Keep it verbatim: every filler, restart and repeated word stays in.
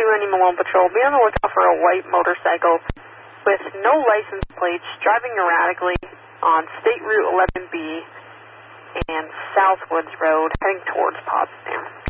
ninety Malone Patrol. Be on the lookout for a white motorcycle with no license plates driving erratically on State Route eleven B and Southwoods Road heading towards Potsdam.